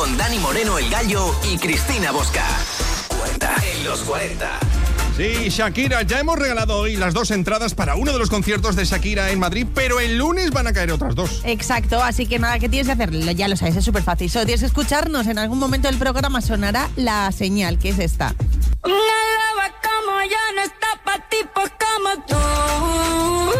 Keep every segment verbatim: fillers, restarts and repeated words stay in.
con Dani Moreno el Gallo y Cristina Bosca. cuarenta en los cuarenta. Sí, Shakira, ya hemos regalado hoy las dos entradas para uno de los conciertos de Shakira en Madrid, pero el lunes van a caer otras dos. Exacto, así que nada, ¿qué tienes que hacer? Ya lo sabes, es súper fácil. Solo tienes que escucharnos. En algún momento del programa sonará la señal, que es esta. Una loba como yo no está pa' tipos como tú.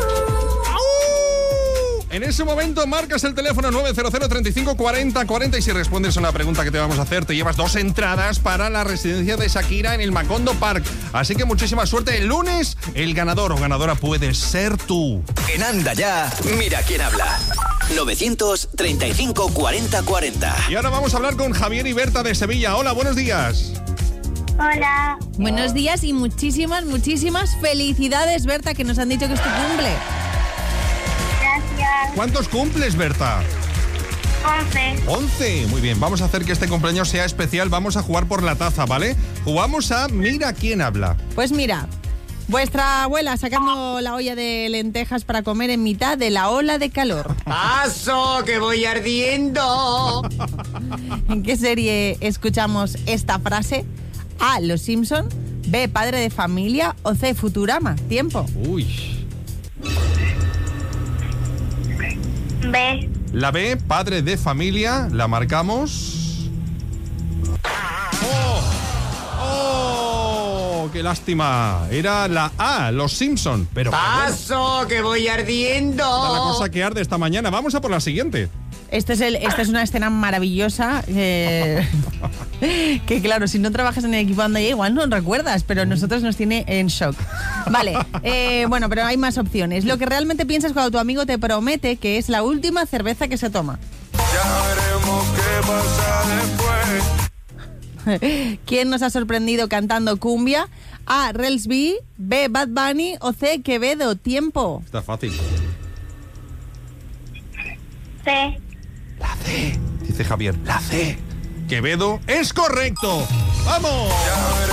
En ese momento marcas el teléfono nueve cero cero, treinta y cinco, cuarenta, cuarenta y si respondes a una pregunta que te vamos a hacer, te llevas dos entradas para la residencia de Shakira en el Macondo Park. Así que muchísima suerte. El lunes, el ganador o ganadora puede ser tú. En Anda Ya, mira quién habla. nueve treinta y cinco, cuarenta, cuarenta. Y ahora vamos a hablar con Javier y Berta de Sevilla. Hola, buenos días. Hola. Buenos días y muchísimas, muchísimas felicidades, Berta, que nos han dicho que es tu cumple. Gracias. ¿Cuántos cumples, Berta? once. once. Muy bien, vamos a hacer que este cumpleaños sea especial. Vamos a jugar por la taza, ¿vale? Jugamos a Mira quién habla. Pues mira, vuestra abuela sacando la olla de lentejas para comer en mitad de la ola de calor. ¡Paso, que voy ardiendo! ¿En qué serie escuchamos esta frase? A, Los Simpson, B, Padre de Familia o C, Futurama. Tiempo. Uy. B. La B, Padre de Familia, la marcamos. ¡Oh! ¡Oh! ¡Qué lástima! Era la A, Los Simpson. Pero ¡Paso, que voy ardiendo! la cosa que arde esta mañana. Vamos a por la siguiente. Este es el, esta es una escena maravillosa eh, que claro, si no trabajas en el equipo Anda Ya igual no recuerdas, pero a nosotros nos tiene en shock. Vale, eh, bueno, pero hay más opciones. Lo que realmente piensas cuando tu amigo te promete que es la última cerveza que se toma. Ya veremos qué pasa después. ¿Quién nos ha sorprendido cantando cumbia? A, Rels B, B, Bad Bunny o C, Quevedo. Tiempo. Está fácil. C. La C, dice Javier. La C. Quevedo es correcto. ¡Vamos! Ya